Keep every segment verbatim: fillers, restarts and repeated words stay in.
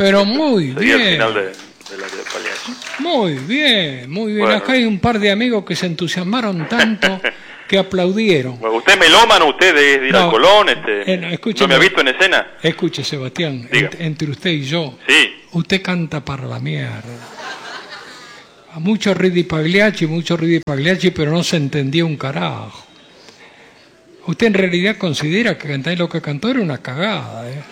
Pero muy Sería bien. el final de, de la de Pagliacci. Muy bien, muy bien. Bueno. Acá hay un par de amigos que se entusiasmaron tanto que aplaudieron. Bueno, ¿usted es melómano? ¿Usted de, de ir No, al Colón? Este, eh, no, ¿No escúcheme. me ha visto en escena? Escuche, Sebastián, Diga. ent- entre usted y yo, Sí. usted canta para la mierda. A mucho Ridi Pagliacci, mucho Ridi Pagliacci, pero no se entendía un carajo. Usted en realidad considera que cantar lo que cantó era una cagada, ¿eh?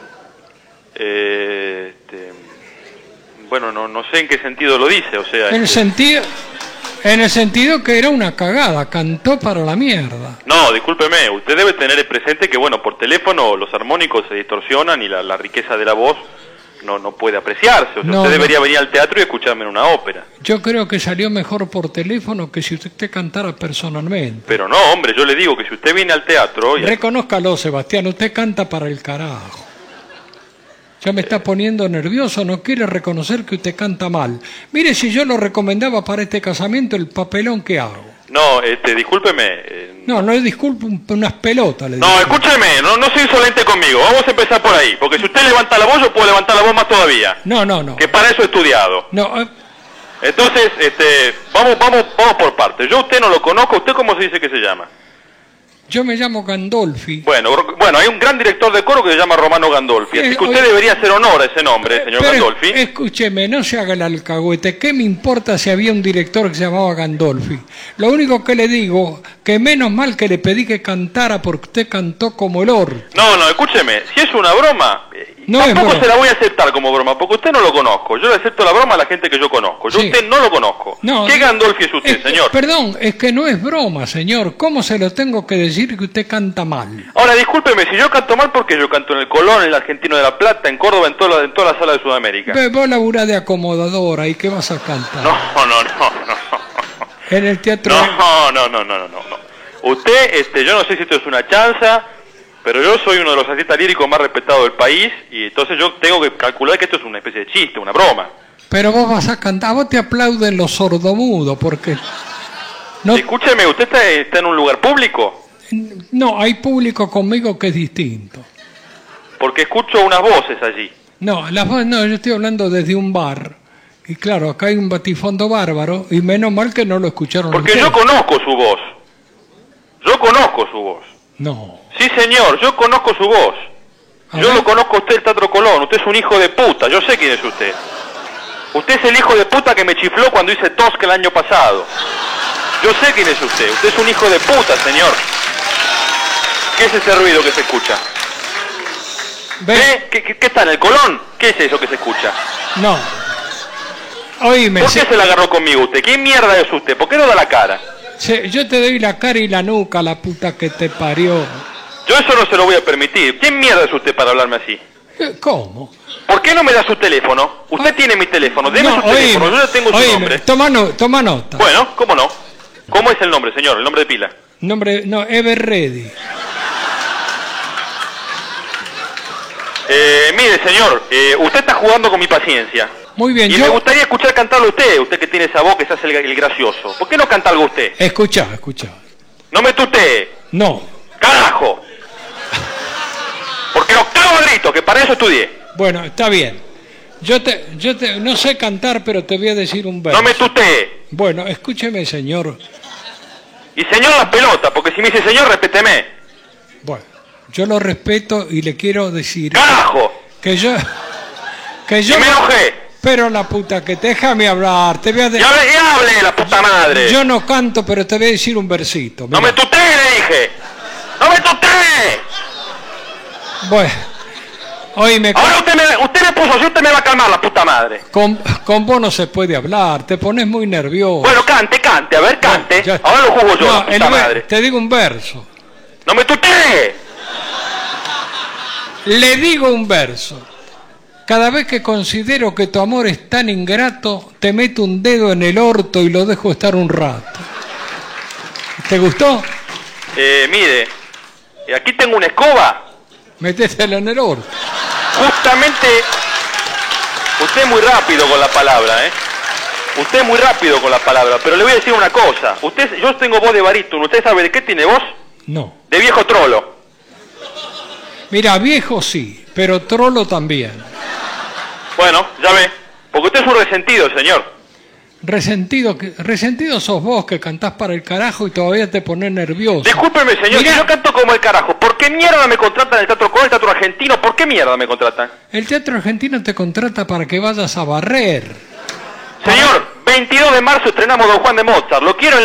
Eh, este, bueno, no, no sé en qué sentido lo dice, o sea... En el este, sentido, en el sentido que era una cagada, cantó para la mierda. No, discúlpeme, usted debe tener presente que, bueno, por teléfono los armónicos se distorsionan y la, la riqueza de la voz no, no puede apreciarse. O sea, No, usted no. debería venir al teatro y escucharme en una ópera. Yo creo que salió mejor por teléfono que si usted cantara personalmente. Pero no, hombre, yo le digo que si usted viene al teatro... Y... Reconózcalo, Sebastián, usted canta para el carajo. Ya me está poniendo nervioso, no quiere reconocer que usted canta mal. Mire, si yo lo recomendaba para este casamiento, el papelón que hago. No, este, discúlpeme. eh, No, no le disculpo, un- unas pelotas. Le No, digo. escúcheme, no, no sea insolente conmigo. Vamos a empezar por ahí. Porque si usted levanta la voz, yo puedo levantar la voz más todavía. No, no, no. Que para eso he estudiado. No, eh, Entonces, este, vamos, vamos, vamos por partes. Yo a usted no lo conozco. ¿Usted cómo se dice que se llama? yo me llamo Gandolfi. Bueno, ro- bueno, hay un gran director de coro que se llama Romano Gandolfi. Así Eh, que usted oye- debería hacer honor a ese nombre, señor Pero, Gandolfi. escúcheme, no se haga el alcahuete. ¿Qué me importa si había un director que se llamaba Gandolfi? Lo único que le digo, que menos mal que le pedí que cantara porque usted cantó como el orto. No, no, escúcheme. Si es una broma, eh, No es tampoco broma. se la voy a aceptar como broma, porque usted no lo conozco. Yo le acepto la broma a la gente que yo conozco. Yo Sí. usted no lo conozco. No, ¿Qué Gandolfi es usted, Es- señor? Perdón, es que no es broma, señor. ¿Cómo se lo tengo que decir que usted canta mal? Ahora, discúlpeme, si yo canto mal, porque yo canto en el Colón, en el Argentino de la Plata, en Córdoba, en toda la, en toda la sala de Sudamérica. Ve, vos laburás de acomodadora y ¿qué vas a cantar? No, no, no, no. En el teatro... No, no, no, no, no, no. Usted, este, yo no sé si esto es una chanza, pero yo soy uno de los artistas líricos más respetados del país, y entonces yo tengo que calcular que esto es una especie de chiste, una broma. Pero vos vas a cantar, vos te aplauden los sordomudos porque... No, Escúcheme, ¿usted está, está en un lugar público? no, hay público conmigo que es distinto. Porque escucho unas voces allí. No, las voces- no, yo estoy hablando desde un bar. Y claro, acá hay un batifondo bárbaro y menos mal que no lo escucharon Porque ustedes. yo conozco su voz. Yo conozco su voz. No. Sí, señor, yo conozco su voz. A Yo ver. lo conozco a usted, el Teatro Colón. Usted es un hijo de puta. Yo sé quién es usted. Usted es el hijo de puta que me chifló cuando hice Tosca el año pasado. Yo sé quién es usted. Usted es un hijo de puta, señor. ¿Qué es ese ruido que se escucha? Ve, ¿Eh? ¿Qué, qué, qué está en el Colón? ¿Qué es eso que se escucha? no. Oíme, ¿Por qué se- se la agarró conmigo usted? ¿Qué mierda es usted? ¿Por qué no da la cara? se- yo te doy la cara y la nuca, la puta que te parió. Yo eso no se lo voy a permitir. ¿Quién mierda es usted para hablarme así? Eh, ¿Cómo? ¿Por qué no me da su teléfono? Usted Ah. tiene mi teléfono. Deme No, su teléfono. oíme, Yo ya tengo su oíme, nombre. Toma, no- toma nota. Bueno, ¿cómo no? ¿Cómo es el nombre, señor? El nombre de pila. Nombre, no, Ever Ready. Eh, mire, señor, eh, usted está jugando con mi paciencia. Muy bien, Y yo... me gustaría escuchar cantarlo a usted, usted que tiene esa voz que se hace el, el gracioso. ¿Por qué no canta algo usted? Escucha, escucha. No me tutee. No. ¡Carajo! Porque lo cago a grito, que para eso estudié. Bueno, está bien. Yo te, yo te, no sé cantar, pero te voy a decir un verso. No me tutee. Bueno, escúcheme, señor. Y señor la pelota, porque si me dice señor, respéteme. Bueno, yo lo respeto y le quiero decir ¡Carajo! que yo, que Y yo, me enojé. pero la puta que te déjame hablar, te voy a de- Y hable, y hable, la puta madre. yo no canto, pero te voy a decir un versito. No mirá. me tutee, le dije. ¡No me tutee! Bueno, oíme, Ahora usted me, usted me puso así, usted me va a calmar, la puta madre. con, con vos no se puede hablar, te pones muy nervioso. Bueno, cante, cante, a ver, cante. Ya está. Ahora lo juzgo yo, No, la puta el ver- madre. te digo un verso. ¡No me tutee! Le digo un verso. Cada vez que considero que tu amor es tan ingrato, te meto un dedo en el orto y lo dejo estar un rato. ¿Te gustó? Eh, mire, eh, aquí tengo una escoba. Métetelo en el orto. Justamente, usted es muy rápido con la palabra, ¿eh? Usted es muy rápido con la palabra, pero le voy a decir una cosa. Usted, yo tengo voz de barítono. ¿Usted sabe de qué tiene voz? No. De viejo trolo. Mira, viejo sí, pero trolo también. Bueno, ya ve. Porque usted es un resentido, señor. Resentido, que- resentido sos vos que cantás para el carajo y todavía te pones nervioso. Discúlpeme, señor, Mirá. si yo canto como el carajo, ¿por qué mierda me contratan en el Teatro Colón, el Teatro Argentino? ¿Por qué mierda me contratan? El teatro argentino te contrata para que vayas a barrer. Señor, veintidós de marzo estrenamos Don Juan de Mozart. Lo quiero en